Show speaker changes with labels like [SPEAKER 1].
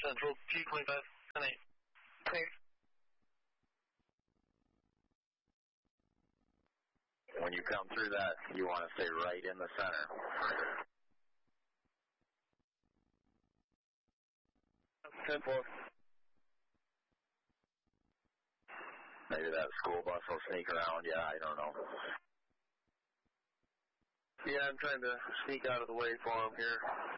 [SPEAKER 1] Central, G25, 10-8. Clear.
[SPEAKER 2] When you come through that, you want to stay right in the center.
[SPEAKER 1] Simple.
[SPEAKER 2] Maybe that school bus will sneak around. Yeah, I don't know.
[SPEAKER 1] Yeah, I'm trying to sneak out of the way for him here.